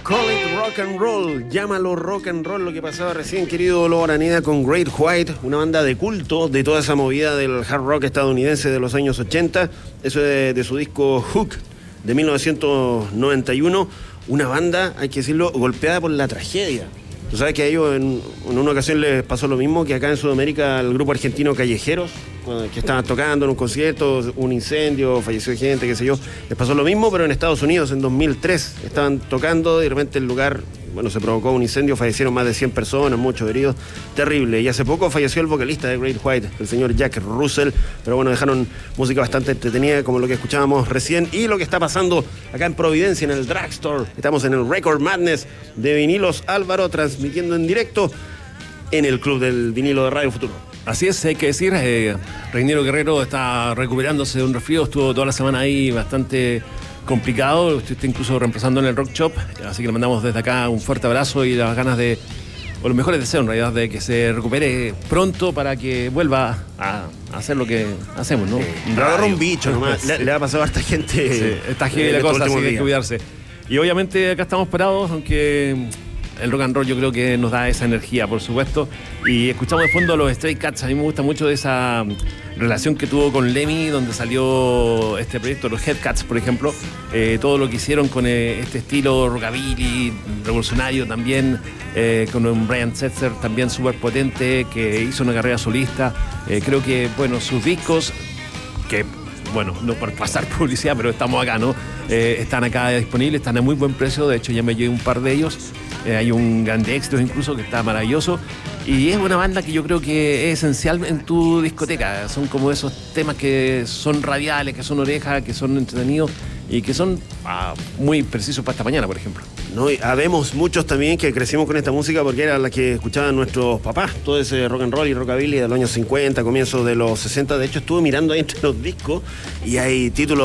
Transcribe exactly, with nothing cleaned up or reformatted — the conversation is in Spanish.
Call it rock and roll, llámalo rock and roll, lo que pasaba recién, querido Lobo Araneda, con Great White, una banda de culto de toda esa movida del hard rock estadounidense de los años ochenta. Eso es de, de su disco Hook de mil novecientos noventa y uno, una banda, hay que decirlo, golpeada por la tragedia. Tú sabes que a ellos en, en una ocasión les pasó lo mismo que acá en Sudamérica al grupo argentino Callejeros, que estaban tocando en un concierto, un incendio, falleció gente, qué sé yo. Les pasó lo mismo, pero en Estados Unidos en dos mil tres estaban tocando y de repente el lugar, bueno, se provocó un incendio, fallecieron más de cien personas, muchos heridos, terrible. Y hace poco falleció el vocalista de Great White, el señor Jack Russell, pero bueno, dejaron música bastante entretenida como lo que escuchábamos recién y lo que está pasando acá en Providencia, en el Drugstore. Estamos en el Record Madness de Vinilos Álvaro, transmitiendo en directo en el Club del Vinilo de Radio Futuro. Así es, hay que decir, eh, Reiniero Guerrero está recuperándose de un resfrío, estuvo toda la semana ahí bastante complicado, está incluso reemplazando en el Rock Shop, así que le mandamos desde acá un fuerte abrazo y las ganas de, o los mejores deseos en realidad, de que se recupere pronto para que vuelva a, a hacer lo que hacemos, ¿no? Le agarró un bicho nomás, le, le ha pasado a harta gente. Sí, está heavy la cosa, así que hay que cuidarse. Y obviamente acá estamos parados, aunque el rock and roll yo creo que nos da esa energía, por supuesto. Y escuchamos de fondo a los Stray Cats. A mí me gusta mucho esa relación que tuvo con Lemmy, donde salió este proyecto, los Headcats, por ejemplo. Eh, todo lo que hicieron con eh, este estilo rockabilly, revolucionario también, eh, con un Brian Setzer también súper potente, que hizo una carrera solista. Eh, creo que, bueno, sus discos, que, bueno, no por pasar publicidad, pero estamos acá, ¿no? Eh, están acá disponibles, están a muy buen precio. De hecho, ya me llevé un par de ellos. Eh, hay un grande éxito incluso que está maravilloso y es una banda que yo creo que es esencial en tu discoteca. Son como esos temas que son radiales, que son orejas, que son entretenidos y que son ah, muy precisos para esta mañana, por ejemplo. No, y habemos muchos también que crecimos con esta música porque era la que escuchaban nuestros papás, todo ese rock and roll y rockabilly de los años cincuenta, comienzos de los sesenta. De hecho, estuve mirando ahí entre los discos y hay títulos